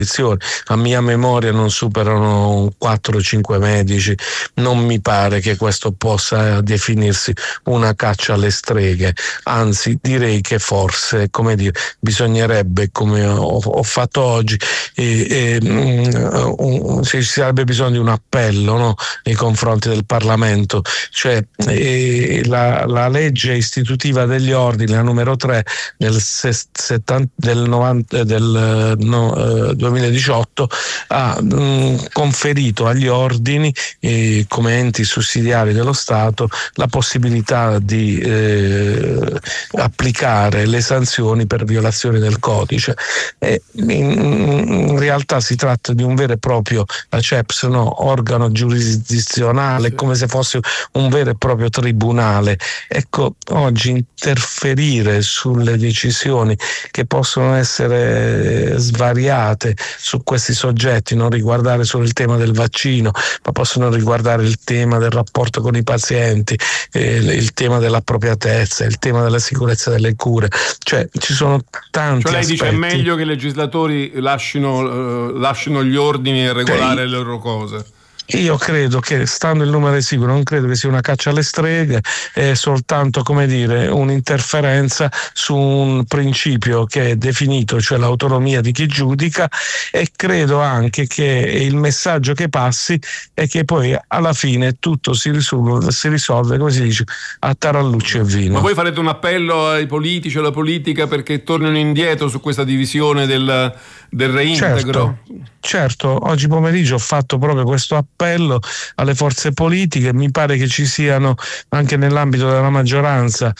A mia memoria non superano 4-5 medici. Non mi pare che questo possa definirsi una caccia alle streghe, anzi direi che forse, come dire, bisognerebbe, come ho fatto oggi, ci sarebbe bisogno di un appello, no, nei confronti del Parlamento, cioè la legge istitutiva degli ordini, la numero 3 del 2018, ha conferito agli ordini come enti sussidiari dello Stato la possibilità di applicare le sanzioni per violazioni del codice. In realtà si tratta di un vero e proprio, la CEPS, no, organo giurisdizionale, come se fosse un vero e proprio tribunale. Ecco, oggi interferire sulle decisioni che possono essere svariate su questi soggetti, non riguardare solo il tema del vaccino, ma possono riguardare il tema del rapporto con i pazienti, il tema dell'appropriatezza, il tema della sicurezza delle cure, cioè ci sono tanti lei aspetti. Dice è meglio che i legislatori lasciano gli ordini e regolare le loro cose. Io credo che, stando il numero sicuro, non credo che sia una caccia alle streghe, è soltanto, come dire, un'interferenza su un principio che è definito, cioè l'autonomia di chi giudica, e credo anche che il messaggio che passi è che poi alla fine tutto si risolve, come si dice, a tarallucci e vino. Ma voi farete un appello ai politici, alla politica, perché tornino indietro su questa divisione del reintegro? Certo, oggi pomeriggio ho fatto proprio questo appello alle forze politiche. Mi pare che ci siano anche nell'ambito della maggioranza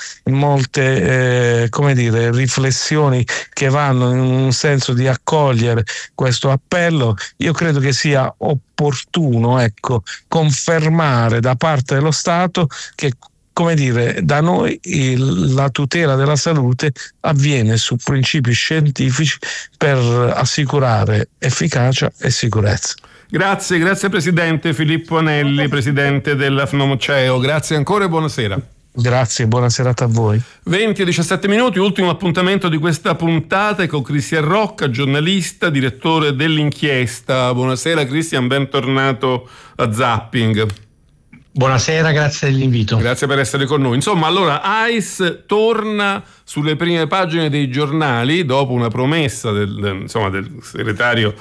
molte riflessioni che vanno in un senso di accogliere questo appello. Io credo che sia opportuno, confermare da parte dello Stato che, come dire, da noi la tutela della salute avviene su principi scientifici per assicurare efficacia e sicurezza. Grazie Presidente Filippo Anelli, Presidente della FNOMCEO. Grazie ancora e buonasera. Grazie, buona serata a voi. 20:17, ultimo appuntamento di questa puntata con Cristian Rocca, giornalista, direttore dell'inchiesta. Buonasera Cristian, bentornato a Zapping. Buonasera, grazie dell'invito. Grazie per essere con noi. Insomma, allora AIS torna sulle prime pagine dei giornali dopo una promessa del segretario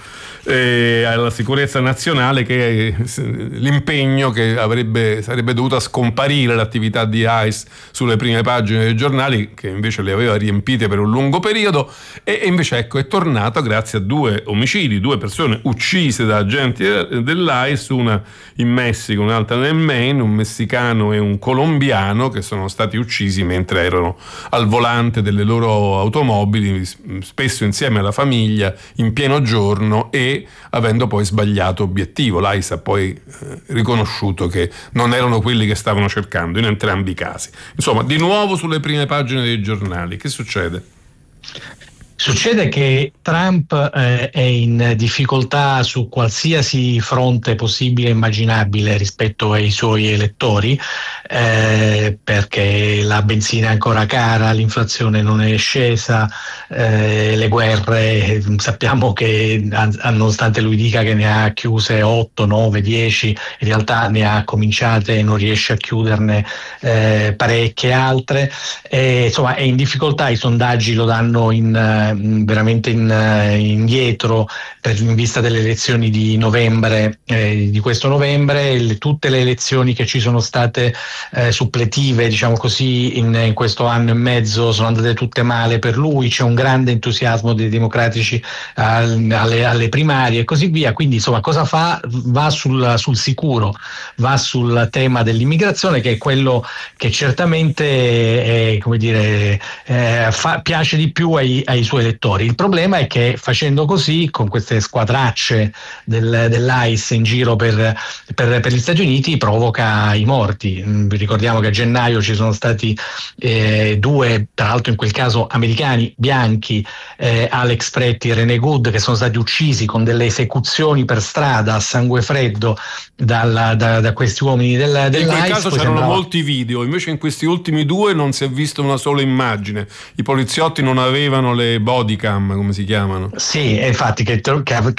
alla sicurezza nazionale, che l'impegno che sarebbe dovuta scomparire l'attività di AIS sulle prime pagine dei giornali, che invece le aveva riempite per un lungo periodo, e invece è tornato grazie a 2 omicidi, 2 persone uccise da agenti dell'AIS, una in Messico, un'altra nel Maine, un messicano e un colombiano, che sono stati uccisi mentre erano al volante delle loro automobili, spesso insieme alla famiglia, in pieno giorno, e avendo poi sbagliato obiettivo. L'AIS ha poi riconosciuto che non erano quelli che stavano cercando in entrambi i casi. Insomma, di nuovo sulle prime pagine dei giornali. Che succede? Succede che Trump è in difficoltà su qualsiasi fronte possibile e immaginabile rispetto ai suoi elettori, perché la benzina è ancora cara, l'inflazione non è scesa, le guerre sappiamo che nonostante lui dica che ne ha chiuse 8, 9, 10, in realtà ne ha cominciate e non riesce a chiuderne parecchie altre. Insomma, è in difficoltà, i sondaggi lo danno veramente indietro in vista delle elezioni di novembre, di questo novembre. Tutte le elezioni che ci sono state suppletive, diciamo così, in questo anno e mezzo sono andate tutte male per lui. C'è un grande entusiasmo dei democratici alle primarie e così via. Quindi insomma, cosa fa? Va sul sicuro, va sul tema dell'immigrazione, che è quello che certamente piace di più ai suoi elettori. Il problema è che facendo così, con queste squadracce dell'AIS in giro per gli Stati Uniti, provoca i morti. Vi ricordiamo che a gennaio ci sono stati 2, tra l'altro in quel caso americani, bianchi, Alex Pretti e René Good, che sono stati uccisi con delle esecuzioni per strada a sangue freddo da questi uomini dell'AIS. In quel caso c'erano molti video, invece in questi ultimi 2 non si è visto una sola immagine. I poliziotti non avevano le body cam, come si chiamano. Sì, infatti che